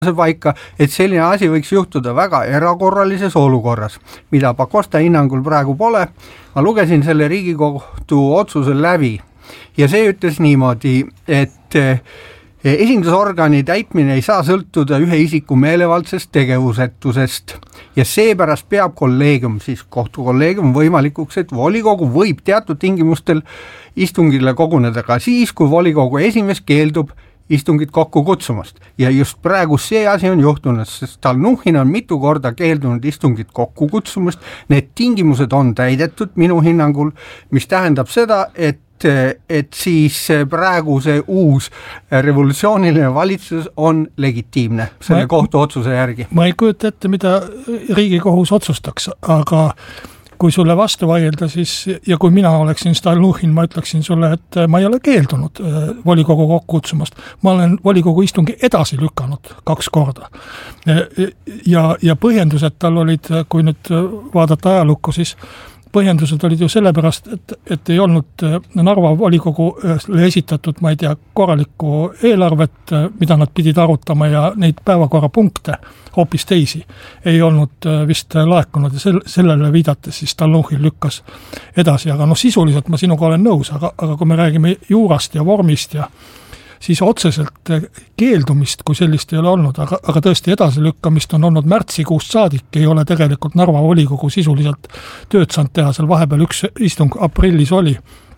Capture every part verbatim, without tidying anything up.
paika, et selline asi võiks juhtuda väga erakorralises olukorras, mida Pakosta hinnangul praegu pole. Ma lugesin selle Riigikohtu otsuse läbi ja see ütles niimoodi, et esindusorgani täitmine ei saa sõltuda ühe isiku meelevaldsest tegevusetusest ja seepärast peab kolleegium, siis kohtukolleegium võimalikuks, et volikogu võib teatud tingimustel istungile koguneda ka siis, kui volikogu esimees keeldub istungit kokku kutsumast. Ja just praegu see asi on juhtunud, sest Stalnuhhin on mitu korda keeldunud istungit kokku kutsumast. Need tingimused on täidetud minu hinnangul, mis tähendab seda, et et siis praegu see uus revolutsiooniline valitsus on legitiimne selle kohtu otsuse järgi. Ma ei kujuta ette, mida Riigikohus otsustaks, aga kui sulle vastu vaielda, siis, ja kui mina oleksin Stalnuhhin, ma ütleksin sulle, et ma ei ole keeldunud volikogu kokku kutsumast. Ma olen volikogu istungi edasi lükanud kaks korda. Ja, ja põhjendused tal olid, kui nüüd vaadata ajalukku, siis põhjendused olid ju sellepärast, et, et ei olnud Narva volikogu esitatud, ma ei tea, korralikku eelarvet, mida nad pidid arutama ja neid päevakorrapunkte, hoopis teisi, ei olnud vist laekunud ja sellele viidates siis Stalnuhhin lükkas edasi, aga noh, sisuliselt ma sinuga olen nõus, aga, aga kui me räägime juurast ja vormist ja siis otseselt keeldumist, kui sellist ei ole olnud, aga, aga tõesti edasilükkamist on olnud märtsikuust saadik, ei ole tegelikult Narva volikogu sisuliselt tööd saanud teha, seal vahepeal üks istung aprillis oli,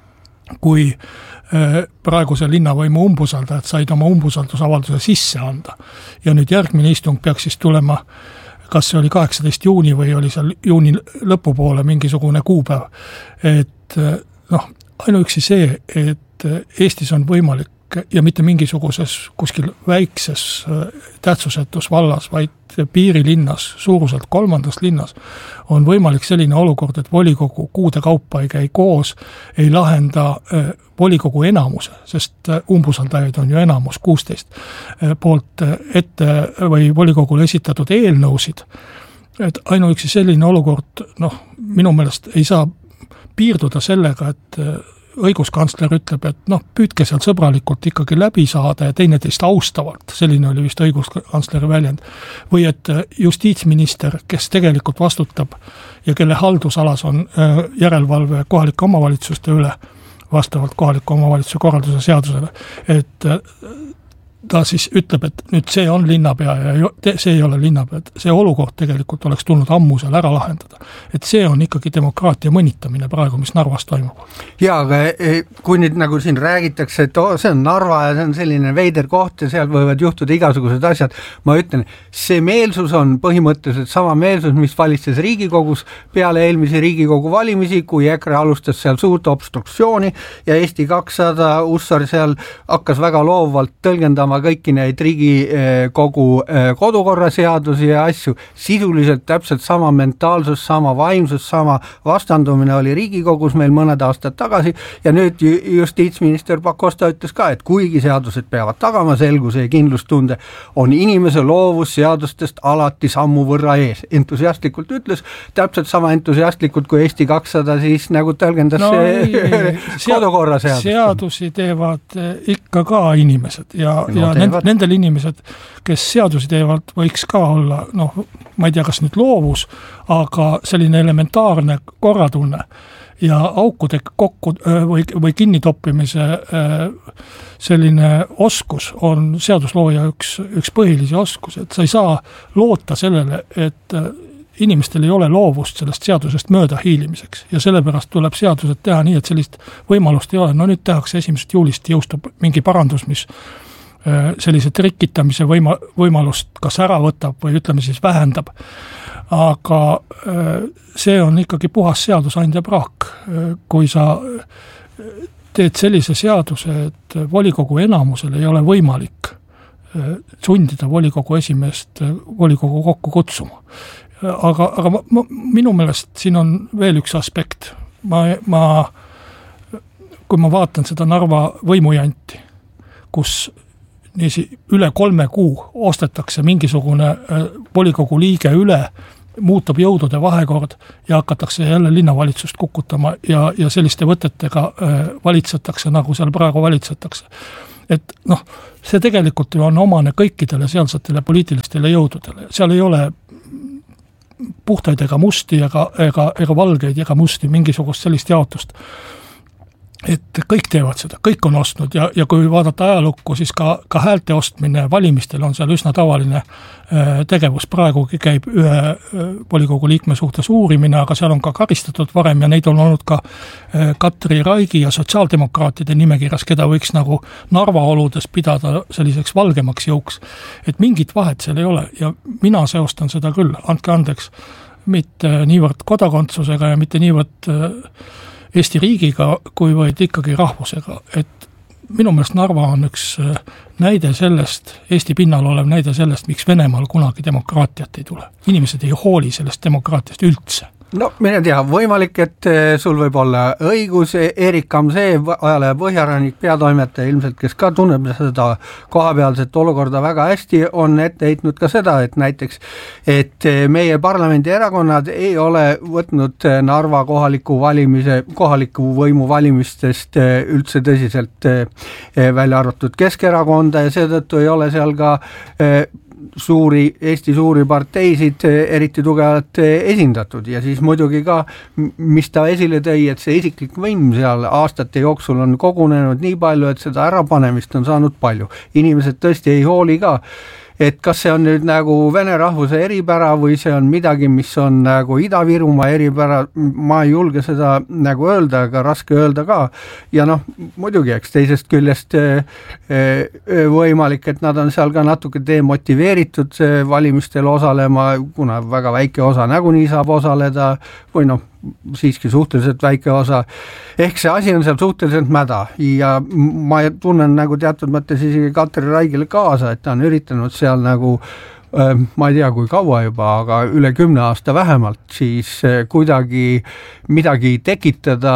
kui praeguse linnavõimu umbusaldajad said oma umbusaldusavalduse sisse anda. Ja nüüd järgmine istung peaks siis tulema, kas see oli kaheksateist juuni või oli seal juuni lõpupoole mingisugune kuupäev. Et noh, ainuüksi see, et Eestis on võimalik ja mitte mingisuguses kuskil väikses tähtsusetus vallas, vaid piirilinnas, suuruselt kolmandas linnas, on võimalik selline olukord, et volikogu kuude kaupa ei käi koos, ei lahenda volikogu enamuse, sest umbusaldajaid on ju enamus kuusteist poolt ette või volikogule esitatud eelnõusid. Et ainuüksi selline olukord, noh, minu meelest ei saa piirduda sellega, et õiguskantsler ütleb, et noh, püüdke seal sõbralikult ikkagi läbi saada ja teineteist austavalt, selline oli vist õiguskantsleri väljend, või et justiitsminister, kes tegelikult vastutab ja kelle haldusalas on järelevalve kohalike omavalitsuste üle, vastavalt kohaliku omavalitsuse korralduse seadusele, et ta siis ütleb, et nüüd see on linnapea ja see ei ole linnapea, et see olukord tegelikult oleks tulnud ammu seal ära lahendada. Et see on ikkagi demokraatia mõnitamine praegu, mis Narvas toimub. Ja, aga kui nüüd nagu siin räägitakse, et oh, see on Narva ja see on selline veider koht ja seal võivad juhtuda igasugused asjad, ma ütlen, see meelsus on põhimõtteliselt sama meelsus, mis valitses Riigikogus peale eelmise Riigikogu valimisi, kui EKRE alustas seal suurt obstruktsiooni ja Eesti kakssada Ussar seal hakkas väga loovalt tõlgendama kõiki neid Riigikogu kodukorra seadusi ja asju, sisuliselt täpselt sama mentaalsus, sama vaimsus, sama vastandumine oli Riigikogus meil mõned aastad tagasi ja nüüd justiitsminister Pakosta ütles ka, et kuigi seadused peavad tagama selguse ja kindlustunde, on inimese loovus seadustest alati sammu võrra ees. Entusiastlikult ütles, täpselt sama entusiastlikult kui Eesti kakssada siis nagu tõlgendas no, see kodukorra seadust. Seadusi teevad ikka ka inimesed ja, no, ja nend, nendel inimesed, kes seadusi teevad, võiks ka olla, noh, ma ei tea, kas nüüd loovus, aga selline elementaarne korratunne ja aukude kokku või, või kinnitoppimise selline oskus on seaduslooja üks, üks põhilisi oskus, et sa ei saa loota sellele, et inimestel ei ole loovust sellest seadusest mööda hiilimiseks ja sellepärast tuleb seadused teha nii, et sellist võimalust ei ole. No nüüd tehakse esimesest juulist jõustub mingi parandus, mis sellise trikitamise võima, võimalust kas ära võtab või ütleme siis vähendab. Aga see on ikkagi puhas seadusandja praak. Kui sa teed sellise seaduse, et volikogu enamusel ei ole võimalik sundida volikogu esimeest volikogu kokku kutsuma. Aga, aga ma, ma, minu meelest siin on veel üks aspekt. Ma, ma, kui ma vaatan seda Narva võimujanti, kus niisi üle kolme kuu ostetakse mingisugune volikogu liige üle, muutub jõudude vahekord ja hakatakse jälle linnavalitsust kukutama ja, ja selliste võtetega valitsetakse, nagu seal praegu valitsetakse. et noh, see tegelikult ju on omane kõikidele sealsetele poliitilistele jõududele, seal ei ole puhtaid ega musti ega, ega, ega valgeid ega musti, mingisugust sellist jaotust. Et kõik teevad seda, kõik on ostnud ja, ja kui vaadata ajalukku, siis ka, ka häälte ostmine valimistel on seal üsna tavaline tegevus. Praegugi käib ühe volikogu liikme suhtes uurimine, aga seal on ka karistatud varem ja neid on olnud ka Katri Raigi ja sotsiaaldemokraatide nimekirjas, keda võiks nagu Narva oludes pidada selliseks valgemaks jõuks. Et mingit vahet seal ei ole ja mina seostan seda küll, andke andeks, mitte niivõrd kodakondsusega ja mitte niivõrd Eesti riigiga, kui vaid ikkagi rahvusega, et minu meelest Narva on üks näide sellest, Eesti pinnal olev näide sellest, miks Venemaal kunagi demokraatiat ei tule. Inimesed ei hooli sellest demokraatiast üldse. No mine tea, võimalik, et sul võib olla õigus, Erik Kamsee, ajalehe Põhjarannik peatoimetaja ilmselt, kes ka tunneb seda kohapealset olukorda väga hästi, on ette heitnud ka seda, et näiteks, et meie parlamendi erakonnad ei ole võtnud Narva kohaliku valimise, kohaliku võimu valimistest üldse tõsiselt välja arvatud Keskerakonda ja seetõttu ei ole seal ka suuri, Eesti suuri parteisid eriti tugevalt esindatud ja siis muidugi ka, mis ta esile tõi, et see isiklik võim seal aastate jooksul on kogunenud nii palju, et seda ärapanemist on saanud palju. Inimesed tõesti ei hooli ka, et kas see on nüüd nagu vene rahvuse eripära või see on midagi, mis on nagu Ida-Virumaa eripära, ma ei julge seda nagu öelda, aga raske öelda ka. Ja noh, muidugi, eks teisest küljest võimalik, et nad on seal ka natuke demotiveeritud valimistel osalema, kuna väga väike osa nagunii saab osaleda või noh, siiski suhteliselt väike osa. Ehk see asi on seal suhteliselt mäda ja ma tunnen nagu teatud mõttes isegi Katri Raigile kaasa, et ta on üritanud seal nagu, ma ei tea kui kaua juba, aga üle kümne aasta vähemalt, siis kuidagi midagi tekitada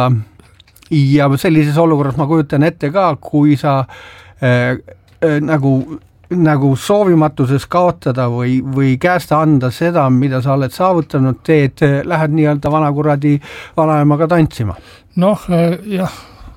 ja sellises olukorras ma kujutan ette ka, kui sa äh, äh, nagu nagu soovimatuses kaotada või, või käest anda seda, mida sa oled saavutanud, teed, lähed nii-öelda vanakuradi vanaemaga tantsima. Noh, jah,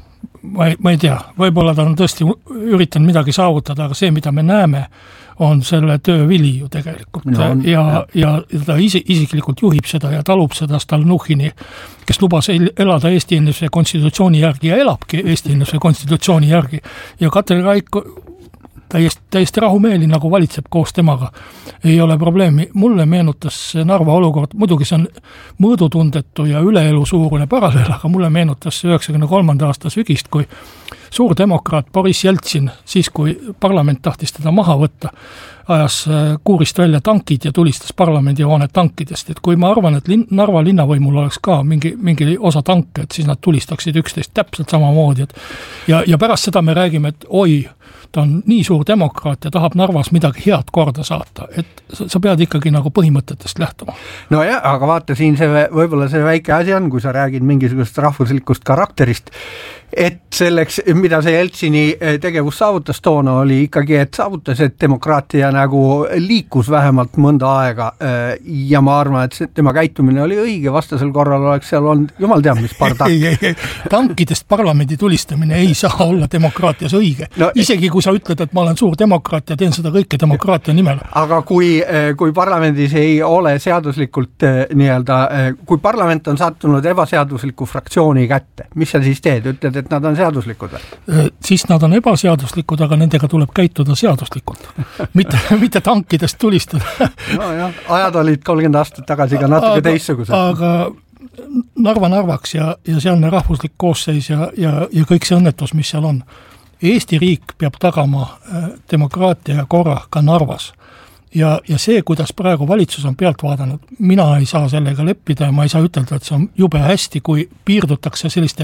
ma ei, ma ei tea, võib-olla ta on tõesti üritanud midagi saavutada, aga see, mida me näeme, on selle töö vili ju tegelikult no, on, ja, ja, ja ta isi, isiklikult juhib seda ja talub seda Stalnuhhini, kes lubas elada Eesti N S V konstitutsiooni järgi ja elabki Eesti N S V konstitutsiooni järgi ja Katri Raik täiesti, täiesti rahumeeli nagu valitseb koos temaga. Ei ole probleemi. Mulle meenutas Narva olukord, muidugi see on mõõdutundetu ja üleelu suurune paralleel, aga mulle meenutas üheksakümne kolmanda aasta sügist, kui suur demokraat Boris Jeltsin, siis kui parlament tahtis teda maha võtta, ajas kuurist välja tankid ja tulistas parlamendihoone tankidest. Et kui ma arvan, et lin, Narva linnavõimul oleks ka mingi, mingi osa tanke, et siis nad tulistaksid üksteist täpselt samamoodi. Et ja, ja pärast seda me räägime, et oi, ta on nii suur demokraat ja tahab Narvas midagi head korda saata, et sa pead ikkagi nagu põhimõtetest lähtuma. No jah, aga vaata siin see, võib-olla see väike asi on, kui sa räägid mingisugust rahvuslikust karakterist, et selleks, mida see Jeltsini tegevus saavutas toona, oli ikkagi, et saavutas, et demokraatia nagu liikus vähemalt mõnda aega ja ma arvan, et see, tema käitumine oli õige, vastasel korral oleks seal olnud, jumal teab, mis pardak. ei, ei, ei, tankidest parlamendi tulistamine ei saa olla demokraatias õige. No, isegi kui sa ütled, et ma olen suur demokraat ja teen seda kõike demokraatia nimel. Aga kui, kui parlamendis ei ole seaduslikult nii-öelda, kui parlament on sattunud ebaseadusliku fraktsiooni kätte, mis sa siis teed? Ütled, et nad on seaduslikud või? Siis nad on ebaseaduslikud, aga nendega tuleb käituda seaduslikult. mitte, mitte tankidest tulistada. no jah, ajad olid kolmkümmend aastat tagasi ka natuke teistsugused. Aga Narva Narvaks ja, ja sealne rahvuslik koosseis ja, ja, ja kõik see õnnetus, mis seal on. Eesti riik peab tagama demokraatia ja korra ka Narvas. Ja, ja see, kuidas praegu valitsus on pealt vaadanud, mina ei saa sellega leppida ja ma ei saa ütelda, et see on jube hästi, kui piirdutakse selliste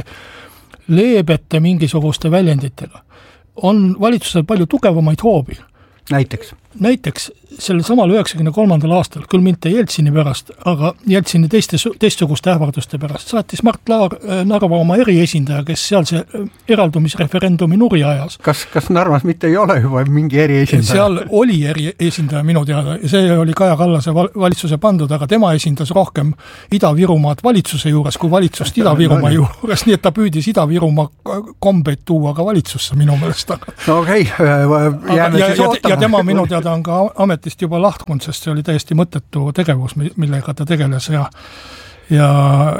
leebete mingisuguste väljenditega. On valitsusel palju tugevamaid hoobi. Näiteks? näiteks sellel samal üheksakümne kolmandal aastal, küll mitte Jeltsini pärast, aga Jeltsini teiste, teistsuguste ähvarduste pärast, saatis Mart Laar Narva oma eriesindaja, kes seal see eraldumisreferendumi nuri ajas. Kas, kas Narvas mitte ei ole juba mingi eriesindaja? Seal oli eriesindaja minu teada ja see oli Kaja Kallase valitsuse pandud, aga tema esindas rohkem Ida-Virumaad valitsuse juures kui valitsust Ida-Virumaa juures, nii et ta püüdis Ida-Virumaa kombeid tuua ka valitsusse minu meelest. No okei, okay, jääme ja, siis ja, ootama. Ja tema minu teada on ka ametist juba lahkunud, sest see oli täiesti mõttetu tegevus, millega ta tegeles ja, ja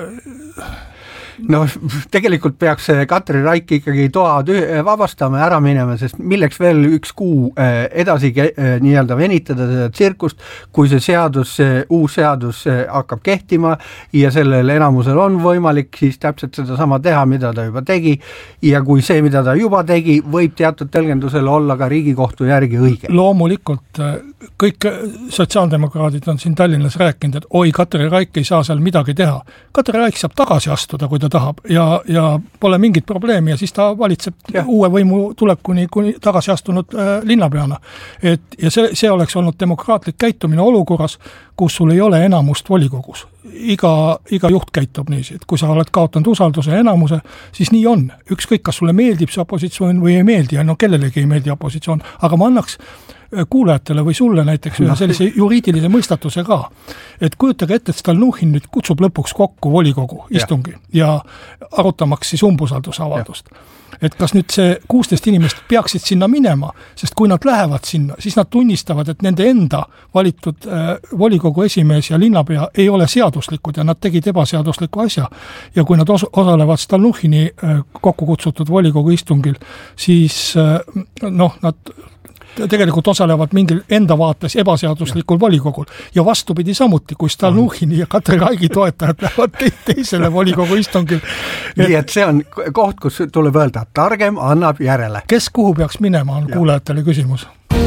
no tegelikult peaks Katri Raik ikkagi toa vabastama ära minema, sest milleks veel üks kuu edasi nii-öelda venitada seda tsirkust, kui see seadus, uus seadus hakkab kehtima ja sellel enamusel on võimalik siis täpselt seda sama teha, mida ta juba tegi ja kui see, mida ta juba tegi, võib teatud tõlgendusel olla ka Riigikohtu järgi õige. Loomulikult kõik sotsiaaldemokraadid on siin Tallinnas rääkinud, et oi, Katri Raik ei saa seal midagi teha. Katri Raik saab tagasi astuda, kui ta tahab ja, ja pole mingit probleemi ja siis ta valitseb ja. uue võimu tulekuni kuni tagasi astunud äh, linnapeana. Et, ja see, see oleks olnud demokraatlik käitumine olukorras, kus sul ei ole enamust volikogus. Iga, iga juht käitub niiviisi, et kui sa oled kaotanud usalduse ja enamuse, siis nii on. Ükskõik, kas sulle meeldib see opositsioon või ei meeldi, no kellelegi ei meeldi opositsioon, aga ma annaks kuulajatele või sulle näiteks ühe sellise juriidilise mõistatuse ka. Et kujutage ette, et Stalnuhhin nüüd kutsub lõpuks kokku volikogu istungi ja, ja arutamaks siis umbusaldusavaldust. Et kas nüüd see kuusteist inimest peaksid sinna minema, sest kui nad lähevad sinna, siis nad tunnistavad, et nende enda valitud äh, volikogu esimees ja linnapea ei ole seaduslikud ja nad tegid ebaseadusliku asja. Ja kui nad os- osalevad Stalnuhhini äh, kokku kutsutud volikogu istungil, siis äh, noh, nad tegelikult osalevad mingil enda vaates ebaseaduslikul volikogul ja vastupidi samuti, kui Stalnuhhini ja Katri Raigi toetajad lähevad teisele volikogu istungil. Nii et see on koht, kus tuleb öelda, targem annab järele. Kes kuhu peaks minema, on ja. Kuulajatele küsimus.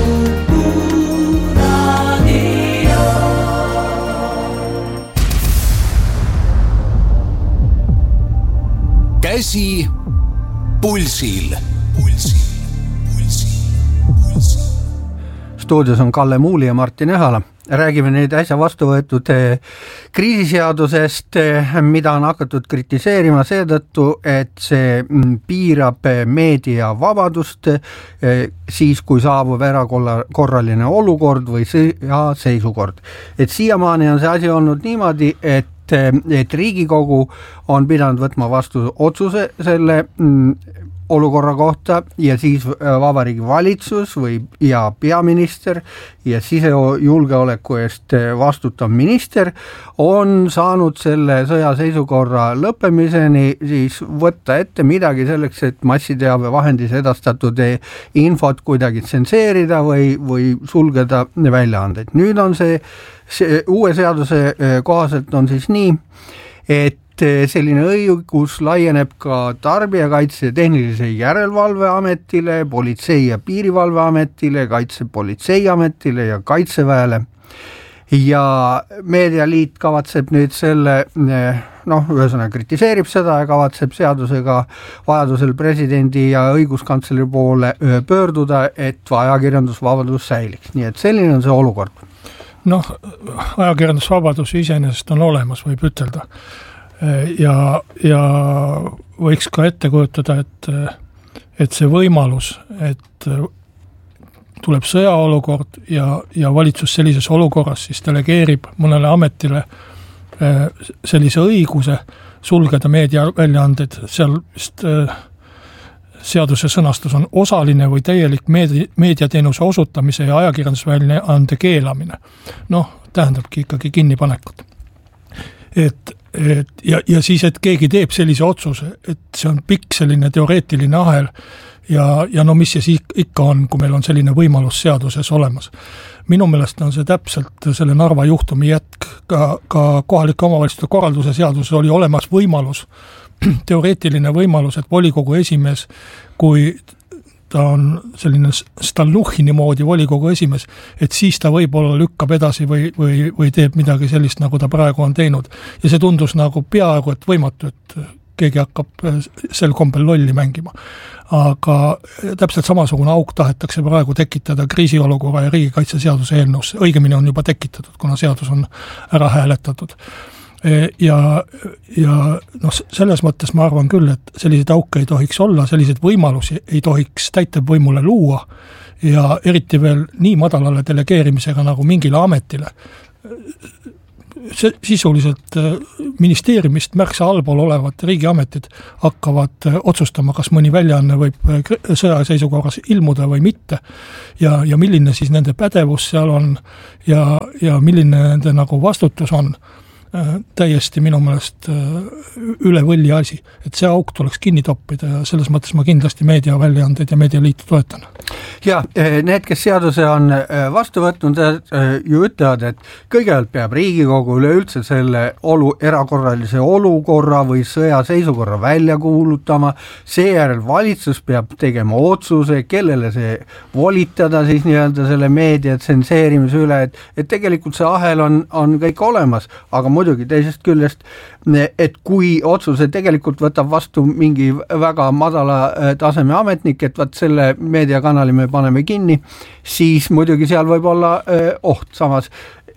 Käsi pulsil. Pulsil. Stuudios on Kalle Muuli ja Martin Ehala. Räägime nüüd äsja vastu võetud kriisiseadusest, mida on hakatud kritiseerima seetõttu, et see piirab meediavabadust siis, kui saabub erakorraline olukord või seisukord. Et siiamaani on see asi olnud niimoodi, et et Riigikogu on pidanud võtma vastu otsuse selle olukorra kohta ja siis Vabariigi Valitsus või ja peaminister ja sisejulgeoleku eest vastutav minister on saanud selle sõjaseisukorra lõppemiseni siis võtta ette midagi selleks, et massiteabevahendis edastatud infot kuidagi tsenseerida või, või sulgeda väljaandeid. Nüüd on see, see uue seaduse kohaselt on siis nii, et selline õigus laieneb ka Tarbijakaitse ja Tehnilise Järelevalveametile, Politsei- ja Piirivalveametile, Kaitsepolitseiametile ja Kaitseväele. Ja Meedialiit kavatseb nüüd selle, noh, ühesõnaga kritiseerib seda ja kavatseb seadusega vajadusel presidendi ja õiguskantsleri poole pöörduda, et ajakirjandusvabadus säiliks. Nii et selline on see olukord. Noh, ajakirjandusvabadus iseenesest on olemas, võib ütelda. Ja, ja võiks ka ette kujutada, et, et see võimalus, et tuleb sõjaolukord ja, ja valitsus sellises olukorras siis delegeerib mõnele ametile sellise õiguse sulgeda meediaväljaanded, seal vist seaduse sõnastus on osaline või täielik meedi, meediateenuse osutamise ja ajakirjandusväljaande keelamine. Noh, tähendabki ikkagi kinnipanekut. Et Et, ja, ja siis, et keegi teeb sellise otsuse, et see on pikk selline teoreetiline ahel ja, ja no mis see ikka on, kui meil on selline võimalus seaduses olemas. Minu meelest on see täpselt selle Narva juhtumi jätk, ka, ka kohalike omavalitsuste korralduse seaduses oli olemas võimalus, teoreetiline võimalus, et volikogu esimees, kui ta on selline Stalnuhhini moodi volikogu esimees, et siis ta võib-olla lükkab edasi või, või, või teeb midagi sellist, nagu ta praegu on teinud. Ja see tundus nagu peaaegu, et võimatu, et keegi hakkab sel kombel lolli mängima. Aga täpselt samasugune auk tahetakse praegu tekitada kriisiolukorra ja riigikaitseseaduse eelnõus. Õigemini on juba tekitatud, kuna seadus on ära hääletatud. Ja, ja noh, selles mõttes ma arvan küll, et selliseid auke ei tohiks olla, selliseid võimalusi ei tohiks täitevvõimule luua ja eriti veel nii madalale delegeerimisega nagu mingile ametile. See, sisuliselt ministeeriumist märksa allpool olevad riigiametid hakkavad otsustama, kas mõni väljaanne võib sõjaseisukorras ilmuda või mitte ja, ja milline siis nende pädevus seal on ja, ja milline nende nagu vastutus on. Täiesti minu meelest üle võlli asi, et see auk tuleks kinni toppida ja selles mõttes ma kindlasti meediaväljaandeid ja meedialiitu toetan. Ja need, kes seaduse on vastu võtnud, ju ütlevad, et kõigepealt peab Riigikogu üleüldse selle olu, erakorralise olukorra või sõjaseisukorra välja kuulutama, seejärel valitsus peab tegema otsuse, kellele see volitada siis nii-öelda selle meedia tsenseerimise üle, et, et tegelikult see ahel on, on kõik olemas, aga muidugi teisest küljest, et kui otsuse tegelikult võtab vastu mingi väga madala taseme ametnik, et vaat selle meediakanali me paneme kinni, siis muidugi seal võib olla oht, samas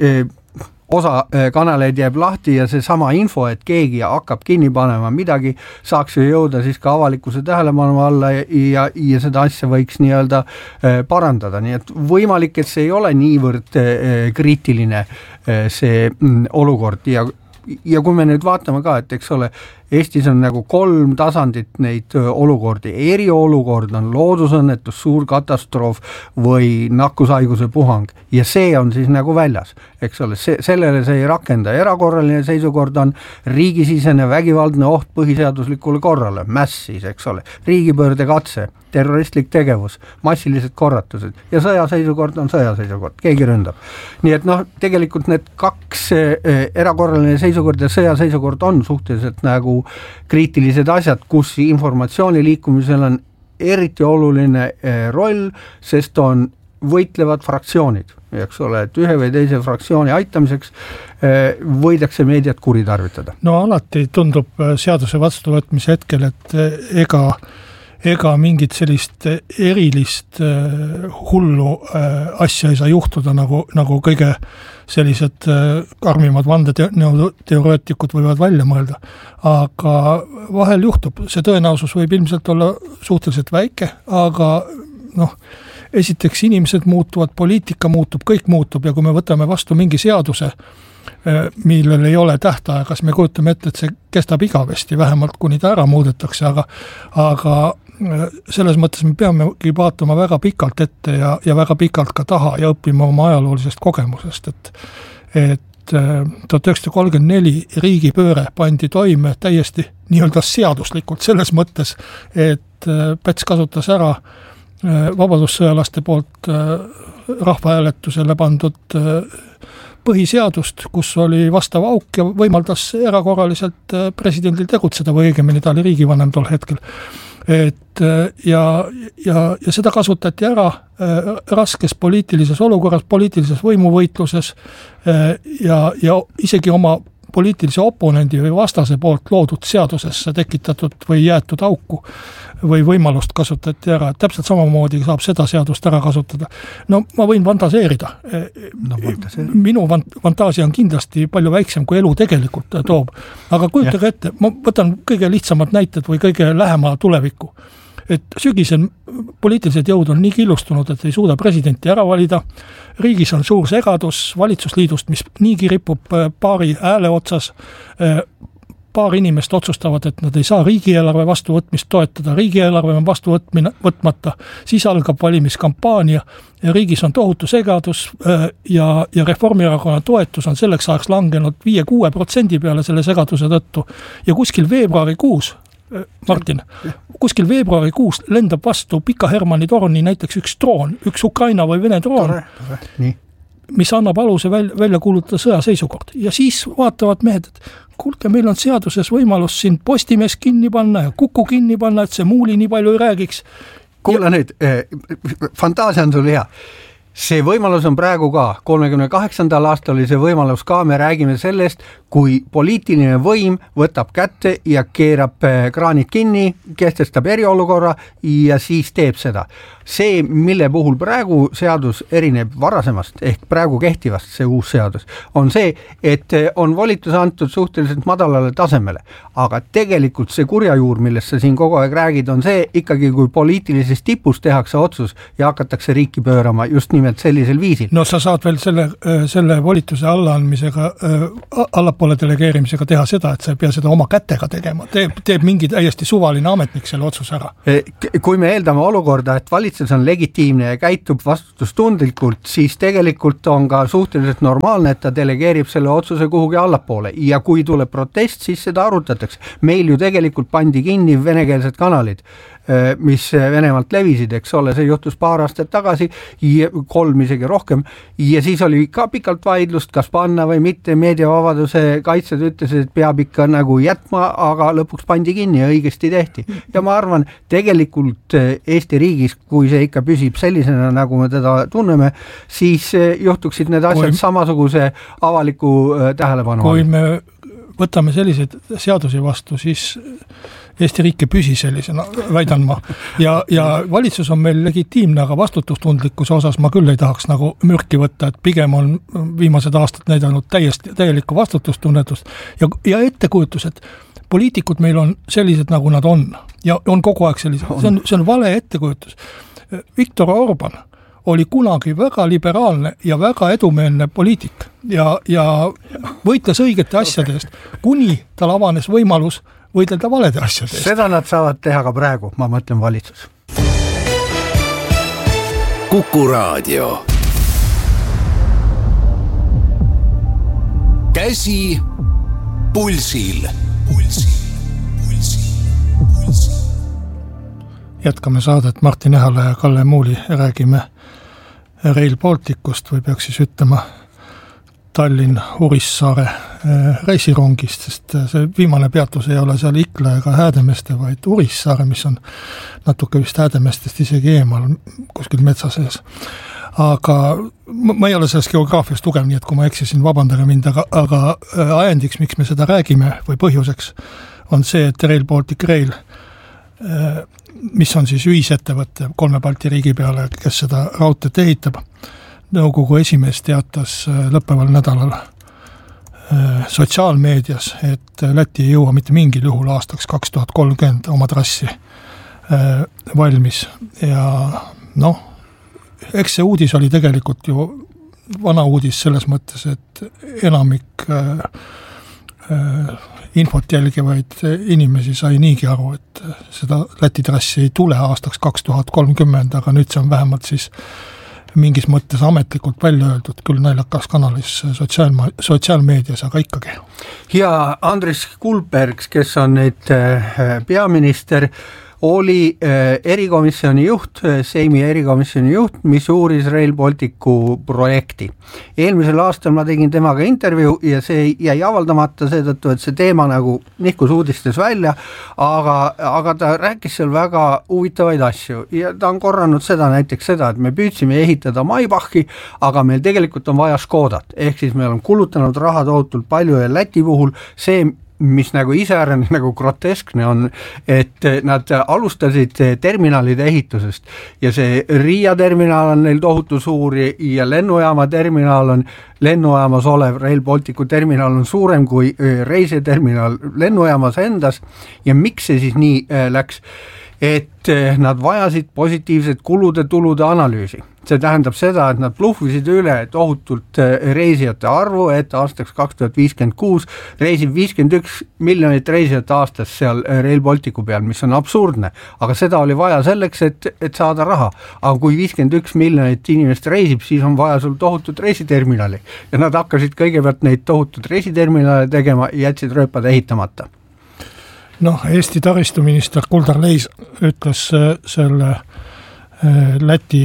osa kanaleid jääb lahti ja see sama info, et keegi hakkab kinni panema midagi, saaks ju jõuda siis ka avalikkuse tähelepanu alla ja, ja seda asja võiks nii-öelda parandada, nii et võimalik, et see ei ole niivõrd kriitiline see olukord ja ja kui me nüüd vaatame ka, et eks ole, Eestis on nagu kolm tasandit neid olukordi, eriolukord on loodusõnnetus, suur katastroof või nakkushaiguse puhang ja see on siis nagu väljas, eks ole, see, sellele see ei rakenda, erakorraline seisukord on riigisisene vägivaldne oht põhiseaduslikule korrale, mäss siis, eks ole, riigipöörde katse, terroristlik tegevus, massilised korratused ja sõjaseisukord on sõjaseisukord, keegi ründab. Nii et noh, tegelikult need kaks eh, erakorraline seisukord ja sõjaseisukord on suhteliselt nagu kriitilised asjad, kus informatsiooni liikumisel on eriti oluline eh, roll, sest on võitlevad fraktsioonid, eks ole, et ühe või teise fraktsiooni aitamiseks eh, võidakse meediat kuritarvitada. No alati tundub seaduse vastuvõtmise hetkel, et ega ega mingit sellist erilist äh, hullu äh, asja ei saa juhtuda, nagu, nagu kõige sellised äh, karmimad vandeteoreetikud võivad välja mõelda. Aga vahel juhtub, see tõenäosus võib ilmselt olla suhteliselt väike, aga noh, esiteks inimesed muutuvad, poliitika muutub, kõik muutub ja kui me võtame vastu mingi seaduse, millel ei ole tähtaega, kas me kujutame ette, et see kestab igavesti, vähemalt kuni ta ära muudetakse, aga, aga selles mõttes me peamegi vaatama väga pikalt ette ja, ja väga pikalt ka taha ja õppima oma ajaloolisest kogemusest, et, et tuhat üheksasada kolmkümmend neli riigipööre pandi toime täiesti nii-öelda seaduslikult selles mõttes, et Päts kasutas ära vabadussõjalaste poolt rahvahääletusele pandud põhiseadust, kus oli vastav auk ja võimaldas erakorraliselt presidendil tegutseda või õigemini ta oli riigivanem tol hetkel. Et ja, ja, ja seda kasutati ära raskes poliitilises olukorras, poliitilises võimuvõitluses ja, ja isegi oma poliitilise oponendi või vastase poolt loodud seadusesse tekitatud või jäetud auku või võimalust kasutati ära. Täpselt samamoodi saab seda seadust ära kasutada. No ma võin fantaseerida. No, fantaseerida. Minu fantaasia on kindlasti palju väiksem, kui elu tegelikult toob. Aga kujutage ette, ma võtan kõige lihtsamad näited või kõige lähema tulevikku. Et sügisel poliitilised jõud on nii killustunud, et ei suuda presidenti ära valida. Riigis on suur segadus valitsusliidust, mis niigi ripub paari hääle otsas. Paar inimest otsustavad, et nad ei saa riigieelarve vastuvõtmist toetada, riigieelarve on vastu võtmine, võtmata, siis algab valimiskampaania ja riigis on tohutu segadus ja, ja Reformierakonna toetus on selleks ajaks langenud viie kuue protsendi peale selle segaduse tõttu ja kuskil veebruarikuus, Martin, kuskil veebruarikuus lendab vastu Pika Hermanni torni näiteks üks droon, üks Ukraina või Vene droon, tore, tore. Nii. Mis annab aluse välja, välja kuulutada sõjaseisukord. Ja siis vaatavad mehed, et kuulge, meil on seaduses võimalus siin Postimees kinni panna ja Kuku kinni panna, et see Muuli nii palju ei räägiks. Kuule ja... nüüd, eh, fantaasia on sul hea. see võimalus on praegu ka, kolmekümne kaheksandal aastal oli see võimalus ka, me räägime sellest, kui poliitiline võim võtab kätte ja keerab kraanid kinni, kehtestab eriolukorra ja siis teeb seda. See, mille puhul praegu seadus erineb varasemast ehk praegu kehtivast, see uus seadus, on see, et on volitus antud suhteliselt madalale tasemele, aga tegelikult see kurjajuur, millest sa siin kogu aeg räägid, on see ikkagi, kui poliitilises tipus tehakse otsus ja hakatakse riiki pöörama just nimelt sellisel viisil. No sa saad veel selle, selle volituse allaandmisega, allapoole delegeerimisega teha seda, et sa ei pea seda oma kätega tegema, teeb, teeb mingi täiesti suvaline ametnik selle otsuse ära. Kui me eeldame olukorda, et valitsus on legitiimne ja käitub vastutustundlikult, siis tegelikult on ka suhteliselt normaalne, et ta delegeerib selle otsuse kuhugi allapoole ja kui tuleb protest, siis seda arutatakse. Meil ju tegelikult pandi kinni venekeelsed kanalid, mis Venemaalt levisid, eks ole, see juhtus paar aastat tagasi, kolm isegi rohkem, ja siis oli ka pikalt vaidlust, kas panna või mitte, meediavabaduse kaitsjad ütlesid, et peab ikka nagu jätma, aga lõpuks pandi kinni ja õigesti tehti. Ja ma arvan, tegelikult Eesti riigis, kui see ikka püsib sellisena, nagu me teda tunneme, siis juhtuksid need asjad kui, samasuguse avaliku tähelepanu. Kui me võtame selliseid seadusi vastu, siis Eesti riik ei püsi sellisena, väidan ma. Ja, ja valitsus on meil legitiimne, aga vastutustundlikkuse osas ma küll ei tahaks nagu mürki võtta, et pigem on viimased aastad näidanud täiesti, täielikku vastutustunnetust ja, ja ettekujutus, et poliitikud meil on sellised, nagu nad on ja on kogu aeg sellised. See on, see on vale ettekujutus. Viktor Orban oli kunagi väga liberaalne ja väga edumeelne poliitik ja, ja võitles õigete asjade eest, kuni tal avanes võimalus võidelda valede asjade eest. Seda nad saavad teha ka praegu, ma mõtlen valitsus. Kuku Raadio. Käsi pulsil. Pulsil, pulsil, pulsil. Jätkame saadet Martin Ehala ja Kalle Muuli, räägime Rail Balticust või peaks siis ütlema Tallinn-Urissaare reisirongist, sest see viimane peatus ei ole seal Ikla ega Häädemeeste, vaid Urissaare, mis on natuke vist Häädemeestest isegi eemal kuskil metsa sees. Aga ma ei ole sellest geograafiast tugev, nii et kui ma eksisin, vabandage mind, aga, aga ajendiks, miks me seda räägime või põhjuseks, on see, et Rail Baltic Rail, mis on siis ühisettevõtte kolme Balti riigi peale, kes seda raudteed ehitab, nõukogu esimees teatas lõppeval nädalal sotsiaalmeedias, et Läti ei jõua mitte mingil juhul aastaks kaks tuhat kolmkümmend oma trassi valmis ja noh, eks see uudis oli tegelikult ju vana uudis selles mõttes, et enamik infot jälgivaid inimesi sai niigi aru, et seda Läti trassi ei tule aastaks kaks tuhat kolmkümmend, aga nüüd see on vähemalt siis mingis mõttes ametlikult välja öeldud, küll naljakas kanalis sotsiaalma, sotsiaalmeedias, aga ikkagi. Ja Andris Kulbergs, kes on nüüd peaminister, oli erikomisjoni juht, Seimi erikomisjoni juht, mis uuris Rail Balticu projekti. Eelmisel aastal ma tegin temaga intervjuu ja see jäi avaldamata seetõttu, et see teema nagu nihkus uudistes välja, aga, aga ta rääkis seal väga huvitavaid asju ja ta on korranud seda näiteks seda, et me püüdsime ehitada Maybachi, aga meil tegelikult on vaja Škodat, ehk siis meil on kulutanud raha tohutult palju ja Läti puhul see, mis nagu iseärane nagu groteskne on, et nad alustasid terminalide ehitusest ja see Riia terminal on neil tohutu suur ja lennujaama terminal on lennujaamas olev Rail Balticu terminal on suurem kui reisiterminal lennujaamas endas ja miks see siis nii läks, et nad vajasid positiivset kulude-tulude analüüsi. See tähendab seda, et nad blufisid üle tohutult reisijate arvu, et aastaks kaks tuhat viiskümmend kuus reisib viiskümmend üks miljonit reisijate aastas seal Rail Balticu peal, mis on absurdne, aga seda oli vaja selleks, et, et saada raha. Aga kui viiskümmend üks miljonit inimest reisib, siis on vaja sul tohutut reisiterminali ja nad hakkasid kõigepealt neid tohutut reisiterminale tegema ja jätsid rööpad ehitamata. Noh, Eesti taristuminister Kuldar Leis ütles selle Läti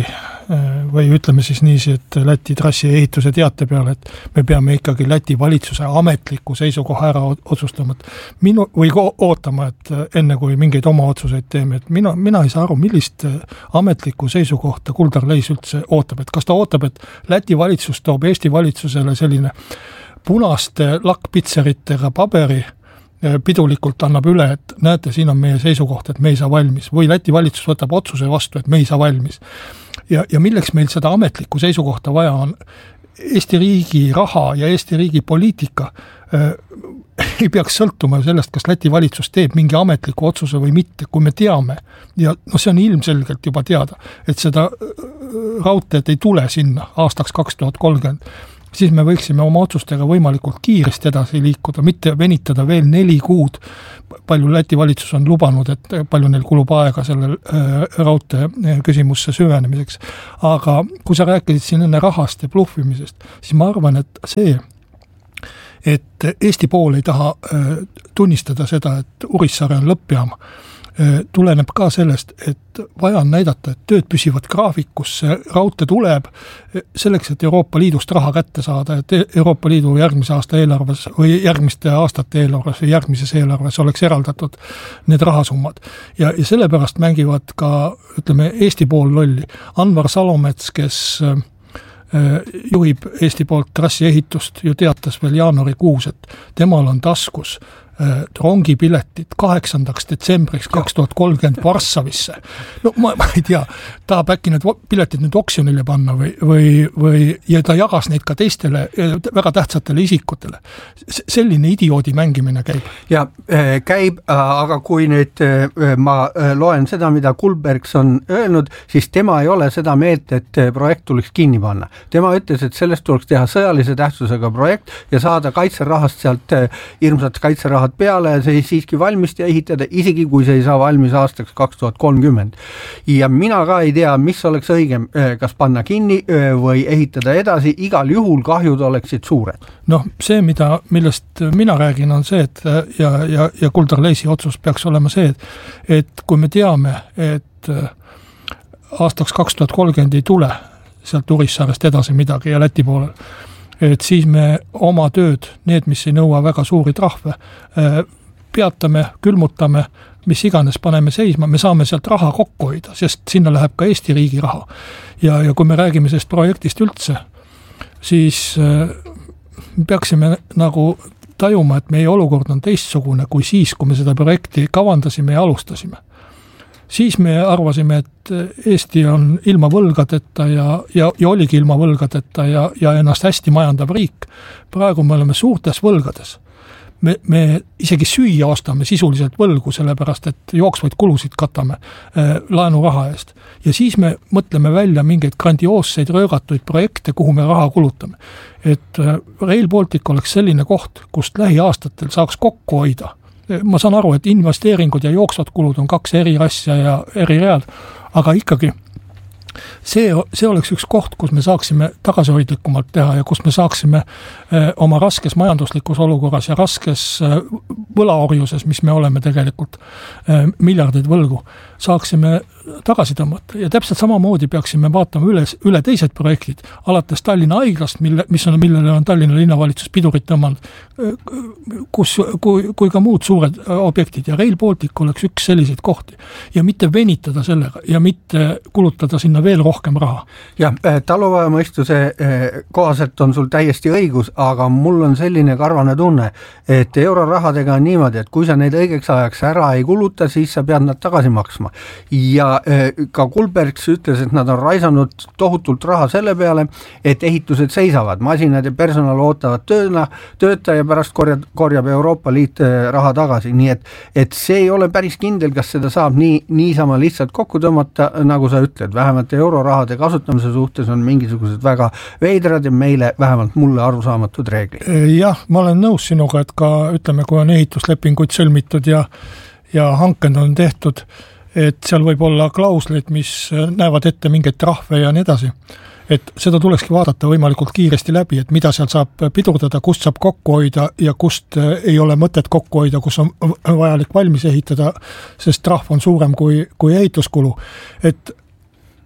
või ütleme siis niiviisi, et Läti trassi ehituse teate peale, et me peame ikkagi Läti valitsuse ametliku seisukoha ära otsustama, et minu, või ootama, et enne kui mingeid oma otsuseid teeme, et mina, mina ei saa aru, millist ametlikku seisukohta Kuldar Leis üldse ootab, et kas ta ootab, et Läti valitsus toob Eesti valitsusele selline punaste lakkpitseritega paberi, pidulikult annab üle, et näete, siin on meie seisukoht, et me ei saa valmis, või Läti valitsus võtab otsuse vastu, et me ei saa valmis. Ja, ja milleks meil seda ametlikku seisukohta vaja on? Eesti riigi raha ja Eesti riigi poliitika äh, ei peaks sõltuma sellest, kas Läti valitsus teeb mingi ametliku otsuse või mitte, kui me teame, ja no see on ilmselgelt juba teada, et seda raudteed ei tule sinna aastaks kaks tuhat kolmkümmend, siis me võiksime oma otsustega võimalikult kiiresti edasi liikuda, mitte venitada veel neli kuud, palju Läti valitsus on lubanud, et palju neil kulub aega sellel raudtee küsimusse süvenemiseks. Aga kui sa rääkisid siin enne rahast ja bluffimisest, siis ma arvan, et see, et Eesti pool ei taha tunnistada seda, et Urissaare on lõppjaam, tuleneb ka sellest, et vaja on näidata, et tööd püsivad graafikus, see raudtee tuleb selleks, et Euroopa Liidust raha kätte saada, et Euroopa Liidu järgmise aasta eelarves või järgmiste aastate eelarves või järgmises eelarves oleks eraldatud need rahasummad. Ja, ja sellepärast mängivad ka, ütleme, Eesti pool lolli. Anvar Salomets, kes juhib Eesti poolt trassi ehitust, ju teatas veel jaanuarikuus, et temal on taskus rongipiletid kaheksandaks detsembriks kaks tuhat kolmkümmend Varssavisse. No ma, ma ei tea, tahab äkki need piletid nüüd oksjonile panna või, või, või ja ta jagas neid ka teistele väga tähtsatele isikutele. Selline idioodi mängimine käib. Ja käib, aga kui nüüd ma loen seda, mida Kulbergs on öelnud, siis tema ei ole seda meelt, et projekt tuleks kinni panna. Tema ütles, et sellest tuleks teha sõjalise tähtsusega projekt ja saada kaitserahast sealt hirmsat kaitserahast peale ja see siiski valmist ja ehitada, isegi kui see ei saa valmis aastaks kaks tuhat kolmkümmend. Ja mina ka ei tea, mis oleks õigem, kas panna kinni või ehitada edasi, igal juhul kahjud oleksid suured. Noh, see, mida, millest mina räägin, on see, et ja, ja, ja Kuldar Leisi otsus peaks olema see, et, et kui me teame, et aastaks kaks tuhat kolmkümmend ei tule sealt Urissaarest edasi midagi ja Läti poolel, et siis me oma tööd, need, mis ei nõua väga suuri trahve, peatame, külmutame, mis iganes paneme seisma, me saame sealt raha kokku hoida, sest sinna läheb ka Eesti riigi raha. Ja, ja kui me räägime sellest projektist üldse, siis peaksime nagu tajuma, et meie olukord on teistsugune kui siis, kui me seda projekti kavandasime ja alustasime. Siis me arvasime, et Eesti on ilma võlgadeta ja, ja, ja oligi ilma võlgadeta ja, ja ennast hästi majandav riik. Praegu me oleme suurtes võlgades. Me, me isegi süüa ostame sisuliselt võlgu, sellepärast et jooksvaid kulusid katame äh, laenuraha eest. Ja siis me mõtleme välja mingeid grandioosseid röögatuid projekte, kuhu me raha kulutame. Et äh, Rail Baltic oleks selline koht, kust lähiaastatel saaks kokku hoida. Ma saan aru, et investeeringud ja jooksvad kulud on kaks eri asja ja eri read, aga ikkagi see, see oleks üks koht, kus me saaksime tagasihoidlikumalt teha ja kus me saaksime oma raskes majanduslikus olukorras ja raskes võlaorjuses, mis me oleme tegelikult miljardeid võlgu, saaksime tagasi tõmmata. Ja täpselt samamoodi peaksime vaatama üle, üle teised projektid, alates Tallinna haiglast, mille, mis on, millele on Tallinna linnavalitsus pidurit tõmmanud, kus, kui, kui ka muud suured objektid. Ja Rail Baltic oleks üks selliseid kohti. Ja mitte venitada sellega ja mitte kulutada sinna veel rohkem raha. Ja taluvajamõistuse kohaselt on sul täiesti õigus, aga mul on selline karvane tunne, et eurorahadega on niimoodi, et kui sa neid õigeks ajaks ära ei kuluta, siis sa pead nad tagasi maksma. Ja ka Kulbergs ütles, et nad on raisanud tohutult raha selle peale, et ehitused seisavad, masinad ja personal ootavad tööna, tööta ja pärast korjab, korjab Euroopa Liit raha tagasi, nii et, et see ei ole päris kindel, kas seda saab nii, niisama lihtsalt kokku tõmmata, nagu sa ütled, vähemalt eurorahade kasutamise suhtes on mingisugused väga veidrad ja meile, vähemalt mulle arusaamatud reeglid. Jah, ma olen nõus sinuga, et ka ütleme, kui on ehituslepinguid sõlmitud ja, ja hanked on tehtud, et seal võib olla klausleid, mis näevad ette mingeid trahve ja nii edasi. Et seda tulekski vaadata võimalikult kiiresti läbi, et mida seal saab pidurdada, kust saab kokku hoida ja kust ei ole mõtet kokku hoida, kus on vajalik valmis ehitada, sest trahv on suurem kui, kui ehituskulu. Et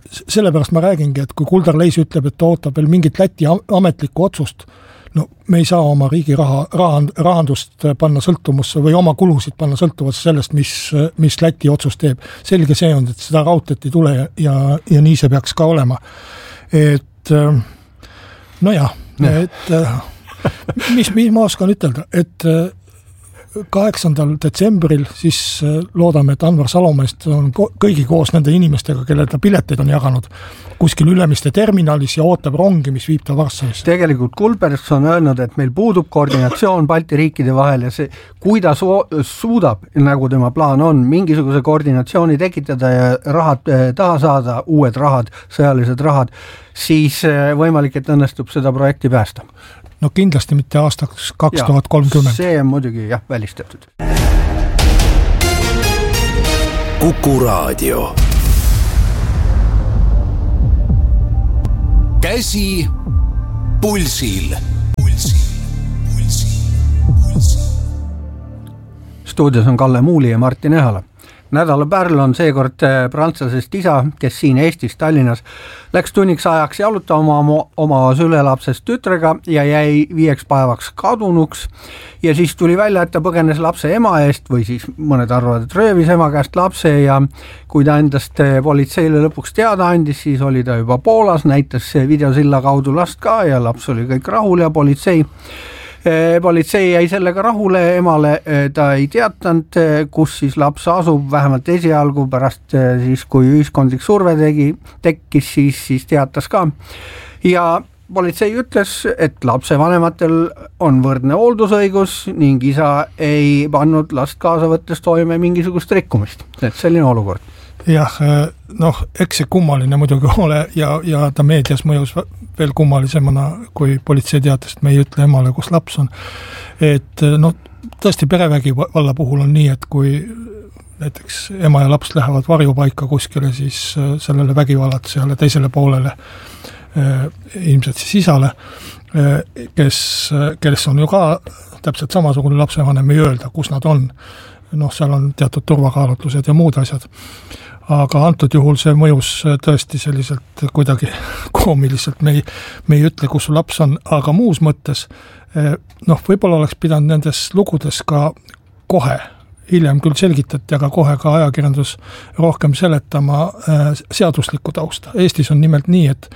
sellepärast ma räägingi, et kui Kuldar Leis ütleb, et ta ootab veel mingit Läti ametlikku otsust, no me ei saa oma riigi raha, rahan, rahandust panna sõltumusse või oma kulusid panna sõltuvasse sellest, mis, mis Läti otsus teeb. Selge see on, et seda raudteed ei tule ja, ja, ja nii see peaks ka olema. Et no jah, et mis, mis ma oskan ütelda, et kaheksandal detsembril siis loodame, et Anvar Salomeist on kõigi koos nende inimestega, kelle ta pileteid on jaganud kuskil Ülemiste terminalis ja ootab rongi, mis viib ta Varssavisse. Tegelikult Kulbergs on öelnud, et meil puudub koordinatsioon Balti riikide vahel ja see, kui ta su- suudab, nagu tema plaan on, mingisuguse koordinatsiooni tekitada ja rahad taha saada, uued rahad, sõjalised rahad, siis võimalik, et õnnestub seda projekti päästa. No kindlasti mitte aastaks kaks tuhat kolmkümmend. See on muidugi jah, välistatud. Kuku Raadio. Käsi pulsil. Pulsil, pulsil, pulsil. Stuudios on Kalle Muuli ja Martin Ehala. Nädala pärl on seekord prantslasest isa, kes siin Eestis Tallinnas läks tunniks ajaks jalutama oma, oma sülelapsest tütrega ja jäi viieks päevaks kadunuks ja siis tuli välja, et ta põgenes lapse ema eest või siis mõned arvavad, et röövis ema käest lapse ja kui ta endast politseile lõpuks teada andis, siis oli ta juba Poolas, näitas videosilla kaudu last ka ja laps oli kõik rahul ja politsei Politsei jäi sellega rahule, emale ta ei teatanud, kus siis laps asub, vähemalt esialgu pärast siis, kui ühiskondlik surve tegi, tekkis, siis, siis teatas ka. Ja politsei ütles, et lapse vanematel on võrdne hooldusõigus ning isa ei pannud last kaasa võttes toime mingisugust rikkumist. Et selline olukord. Jah, noh, eks see kummaline muidugi ole ja, ja ta meedias mõjus veel kummalisemana, kui politsei teatas, et me ei ütle emale, kus laps on. Et noh, tõesti perevägivalla puhul on nii, et kui näiteks ema ja laps lähevad varjupaika kuskile, siis sellele vägivallatsejale teisele poolele, ilmselt siis isale, kes, kes on ju ka täpselt samasugune lapsevanem ei öelda, kus nad on. Noh, seal on teatud turvakaalutlused ja muud asjad. Aga antud juhul see mõjus tõesti selliselt kuidagi koomiliselt. Me ei, me ei ütle, kus su laps on, aga muus mõttes, noh, võib-olla oleks pidanud nendes lugudes ka kohe, hiljem küll selgitati, aga kohe ka ajakirjandus rohkem seletama seaduslikku tausta. Eestis on nimelt nii, et,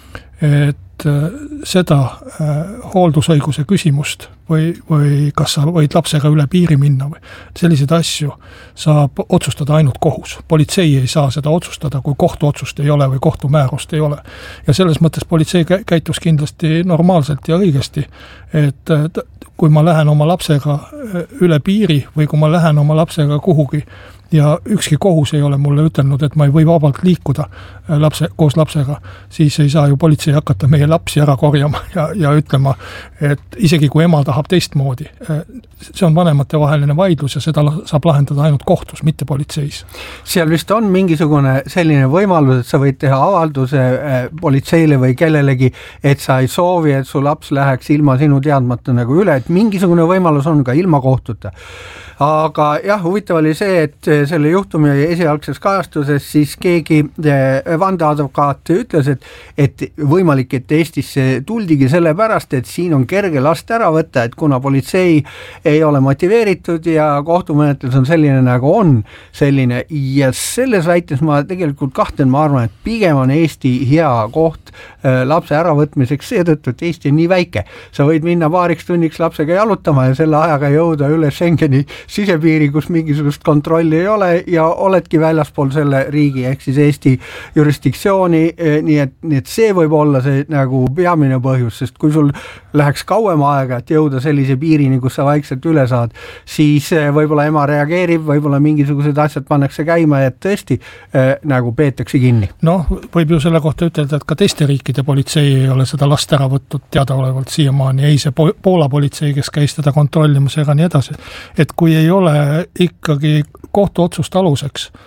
et seda hooldusõiguse küsimust või, või kas sa võid lapsega üle piiri minna või selliseid asju saab otsustada ainult kohus. Politsei ei saa seda otsustada, kui kohtuotsust ei ole või kohtumäärust ei ole. Ja selles mõttes politsei käitus kindlasti normaalselt ja õigesti, et kui ma lähen oma lapsega üle piiri või kui ma lähen oma lapsega kuhugi ja ükski kohus ei ole mulle ütelnud, et ma ei või vabalt liikuda lapse, koos lapsega, siis ei saa ju politsei hakata meie lapsi ära korjama ja, ja ütlema, et isegi kui ema tahab teistmoodi. See on vanemate vaheline vaidlus ja seda saab lahendada ainult kohtus, mitte politseis. Seal vist on mingisugune selline võimalus, et sa võid teha avalduse politseile või kellelegi, et sa ei soovi, et su laps läheks ilma sinu teadmata nagu üle, et mingisugune võimalus on ka ilma kohtuta. Aga jah, huvitav oli see, et selle juhtumi esialgses kajastuses siis keegi vandeadvokaat ütles, et, et võimalik, et Eestisse tuldigi selle pärast, et siin on kerge last ära võtta, et kuna politsei ei ole motiveeritud ja kohtumenetlus on selline nagu on selline ja selles väites ma tegelikult kahtlen, ma arvan, et pigem on Eesti hea koht lapse äravõtmiseks seetõttu, et Eesti on nii väike. Sa võid minna paariks tunniks lapsega jalutama ja selle ajaga jõuda üle Schengeni sisepiiri, kus mingisugust kontrolli ei ole ja oledki väljaspool selle riigi ehk siis Eesti jurisdiktsiooni, nii et, nii et see võib olla see nagu peamine põhjus, sest kui sul läheks kauem aega, et jõuda sellise piirini, kus sa vaikselt üle saad, siis võib-olla ema reageerib, võib-olla mingisugused asjad pannakse käima ja tõesti äh, nagu peetakse kinni. Noh, võib ju selle kohta ütelda, et ka teiste riikide politsei ei ole seda last ära võtnud teadaolevalt siiamaani, ei see Poola politsei, kes käis teda kontrollimas ega nii edasi, et kui ei ole ikkagi kohtuotsust aluseks,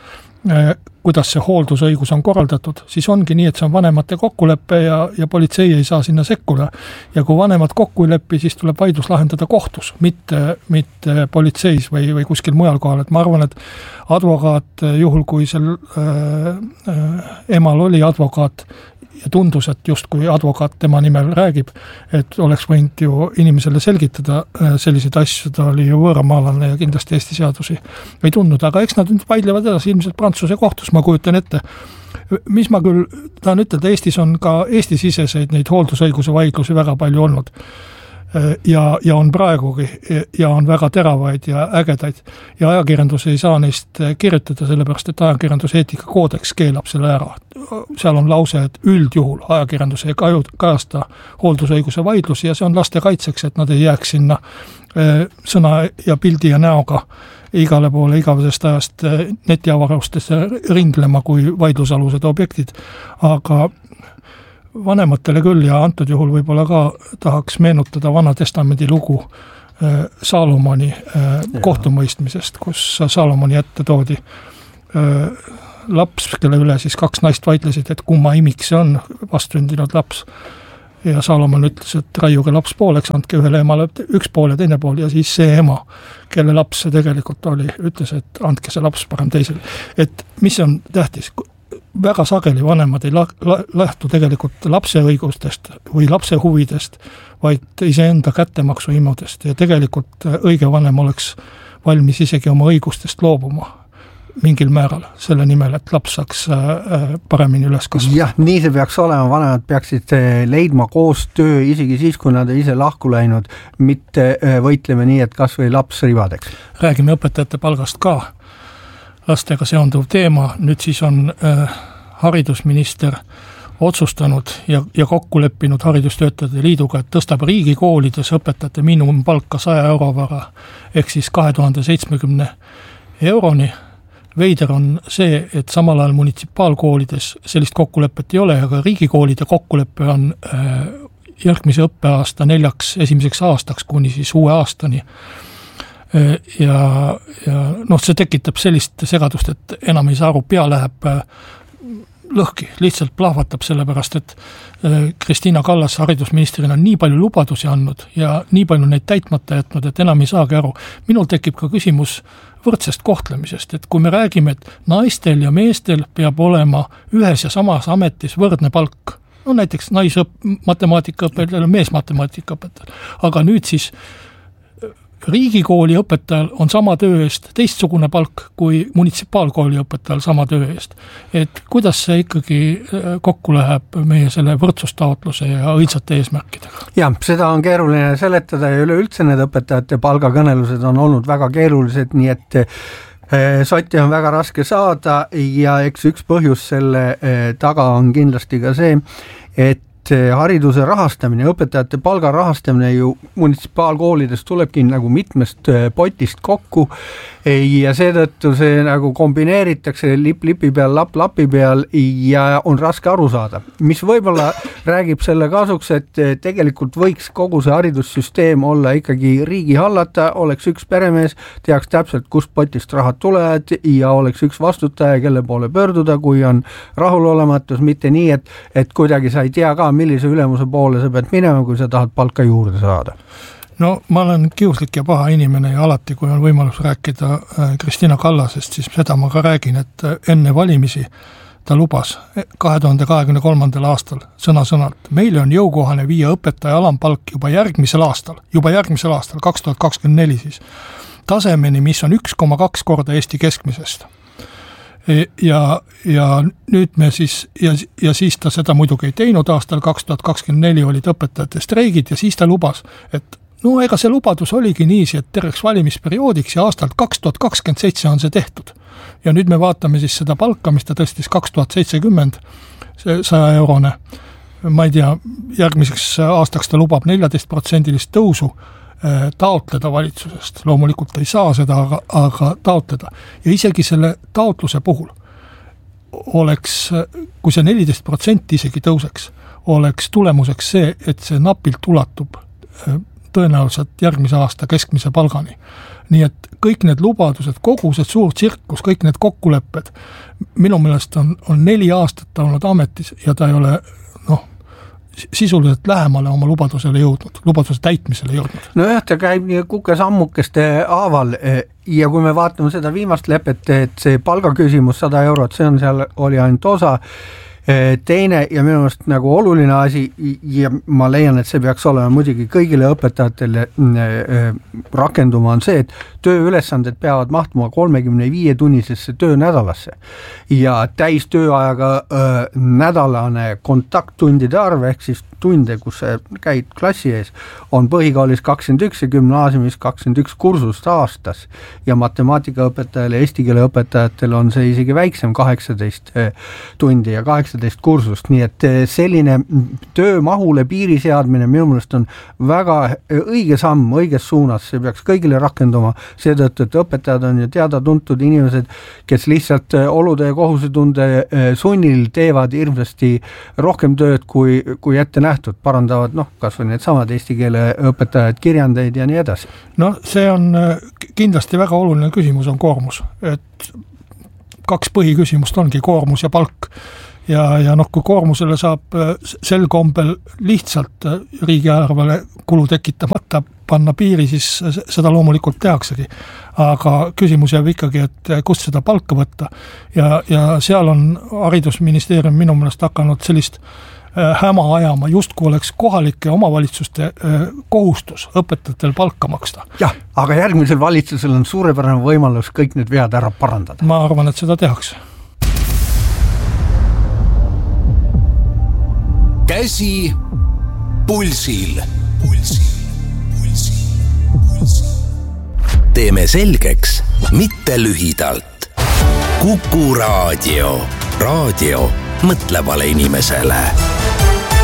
kuidas see hooldusõigus on korraldatud, siis ongi nii, et see on vanemate kokkuleppe ja, ja politsei ei saa sinna sekkuda. Ja kui vanemad kokku ei leppi, siis tuleb vaidlus lahendada kohtus, mitte, mitte politseis või, või kuskil mujal kohal. Et ma arvan, et advokaat, juhul kui sel äh, äh, emal oli advokaat, ja tundus, et just kui advokaat tema nimel räägib, et oleks võinud ju inimesele selgitada selliseid asju, ta oli ju võõramaalane ja kindlasti Eesti seadusi ei tundnud, aga eks nad nüüd vaidlevad edasi ilmselt Prantsuse kohtus, ma kujutan ette. Mis ma küll tahan ütelda, Eestis on ka Eesti-siseseid neid hooldusõiguse vaidlusi väga palju olnud. Ja, ja on praegugi ja on väga teravaid ja ägedaid ja ajakirjandus ei saa neist kirjutada, sellepärast et ajakirjanduse eetika koodeks keelab selle ära. Seal on lause, et üldjuhul ajakirjandus ei kajasta hooldusõiguse vaidlusi ja see on laste kaitseks, et nad ei jääks sinna sõna ja pildi ja näoga igale poole igavesest ajast netiavarustesse ringlema kui vaidlusalused objektid, aga vanematele küll ja antud juhul võib-olla ka tahaks meenutada Vana Testamendi lugu äh, Salomoni äh, kohtumõistmisest, kus Salomoni ette toodi äh, laps, kelle üle siis kaks naist vaidlesid, et kumma imik see on, vastsündinud laps. Ja Salomon ütles, et raiuge laps pooleks, andke ühele emale üks pool ja teine pool ja siis see ema, kelle laps see tegelikult oli, ütles, et andke see laps parem teisele. Et mis on tähtis? Väga sageli vanemad ei lähtu tegelikult lapse õigustest või lapse huvidest, vaid iseenda kättemaksu imudest ja tegelikult õige vanem oleks valmis isegi oma õigustest loobuma mingil määral selle nimel, et laps saaks paremini üles kasvada. Jah, nii see peaks olema, vanemad peaksid leidma koostöö isegi siis, kui nad ise lahku läinud, mitte võitleme nii, et kas või laps rivadeks. Räägime õpetajate palgast ka. Lastega seonduv teema, nüüd siis on äh, haridusminister otsustanud ja, ja kokku leppinud haridustöötajate liiduga, et tõstab riigikoolides õpetajate miinimumpalka saja euro võrra, ehk siis kahe tuhande seitsmekümne euroni. Veider on see, et samal ajal munitsipaalkoolides sellist kokkulepet ei ole, aga riigikoolide kokkulepe on äh, järgmise õppeaasta neljaks esimeseks aastaks kuni siis uue aastani. Ja, ja noh, see tekitab sellist segadust, et enam ei saa aru, pea läheb lõhki, lihtsalt plahvatab sellepärast, et Kristiina Kallas haridusministrina on nii palju lubadusi andnud ja nii palju neid täitmata jätnud, et enam ei saagi aru. Minul tekib ka küsimus võrdsest kohtlemisest, et kui me räägime, et naistel ja meestel peab olema ühes ja samas ametis võrdne palk, no näiteks naisõp-, matemaatikaõpetajal ja meesmatemaatikaõpetajal, aga nüüd siis riigikooli õpetajal on sama töö eest teistsugune palk kui munitsipaalkooli õpetajal sama töö eest. Et kuidas see ikkagi kokku läheb meie selle võrdsustaotluse ja õilsate eesmärkidega? Jah, seda on keeruline seletada ja üleüldse need õpetajate palgakõnelused on olnud väga keerulised, nii et sotti on väga raske saada ja eks üks põhjus selle taga on kindlasti ka see, et hariduse rahastamine, õpetajate palga rahastamine ju munitsipaalkoolides tulebki nagu mitmest potist kokku ja seetõttu see nagu kombineeritakse lipp lipi peal, lapp lapi peal ja on raske aru saada. Mis võib-olla räägib selle kasuks, et tegelikult võiks kogu see haridussüsteem olla ikkagi riigi hallata, oleks üks peremees, teaks täpselt, kust potist rahad tulevad ja oleks üks vastutaja, kelle poole pöörduda, kui on rahulolematus, mitte nii, et, et kuidagi sa ei tea ka, millise ülemuse poole sa pead minema, kui sa tahad palka juurde saada. No ma olen kiuslik ja paha inimene ja alati, kui on võimalus rääkida Kristiina Kallasest, siis seda ma ka räägin, et enne valimisi ta lubas kahe tuhande kahekümne kolmandal aastal sõna-sõnalt. Meile on jõukohane viia õpetaja alampalk juba järgmisel aastal, juba järgmisel aastal, kaks tuhat kakskümmend neli siis, tasemeni, mis on üks koma kaks korda Eesti keskmisest. Ja, ja nüüd me siis, ja, ja siis ta seda muidugi ei teinud, aastal kaks tuhat kakskümmend neli olid õpetajate streigid ja siis ta lubas, et no ega see lubadus oligi niisi, et terveks valimisperioodiks ja aastalt kaks tuhat kakskümmend seitse on see tehtud. Ja nüüd me vaatame siis seda palka, mis ta tõstis kaks tuhat seitsekümmend, see saja eurone. Ma ei tea, järgmiseks aastaks ta lubab neljateist protsendilist tõusu taotleda valitsusest. Loomulikult ei saa seda, aga, aga taotleda. Ja isegi selle taotluse puhul oleks, kui see neliteist protsenti isegi tõuseks, oleks tulemuseks see, et see napilt ulatub tõenäoliselt järgmise aasta keskmise palgani. Nii et kõik need lubadused, kogu see suur tsirkus, kõik need kokkulepped, minu meelest on, on neli aastat ta olnud ametis ja ta ei ole noh, sisuliselt lähemale oma lubadusele jõudnud, lubaduse täitmisele jõudnud. No jah, ta käib nii kukesammukeste aaval ja kui me vaatame seda viimast lepet, et see palgaküsimus sada eurot, see on seal, oli ainult osa, teine ja minu meelest nagu oluline asi ja ma leian, et see peaks olema muidugi kõigile õpetajatele rakenduma, on see, et tööülesanded peavad mahtuma kolmekümne viie tunnisesse töönädalasse ja täis tööajaga öö, nädalane kontakttundide arv ehk siis tunde, kus sa käid klassi ees, on põhikoolis kakskümmend üks ja gümnaasiumis kakskümmend üks kursust aastas ja matemaatikaõpetajale, eesti keele õpetajatele on see isegi väiksem kaheksateist tundi ja kaheksateist kursust, nii et selline töömahule piiri seadmine minu meelest on väga õige samm, õiges suunas, see peaks kõigile rakenduma, seetõttu, et õpetajad on ju teada-tuntud inimesed, kes lihtsalt olude ja kohusetunde sunnil teevad hirmsasti rohkem tööd kui, kui ette nähtud, parandavad noh, kas või need samad eesti keele õpetajad, kirjandeid ja nii edasi. No see on kindlasti väga oluline küsimus on koormus, et kaks põhiküsimust ongi koormus ja palk ja, ja noh, kui koormusele saab sel kombel lihtsalt riigieelarvele kulu tekitamata panna piiri, siis seda loomulikult tehaksegi. Aga küsimus jääb ikkagi, et kust seda palka võtta ja, ja seal on haridusministeerium minu meelest hakanud sellist häma ajama, justkui oleks kohalike omavalitsuste kohustus õpetajatel palka maksta. Jah, aga järgmisel valitsusel on suurepärane võimalus kõik need vead ära parandada. Ma arvan, et seda tehakse. Käsi pulsil. Pulsil, pulsil, pulsil. Teeme selgeks, mitte lühidalt. Kuku Raadio. Raadio mõtlevale inimesele.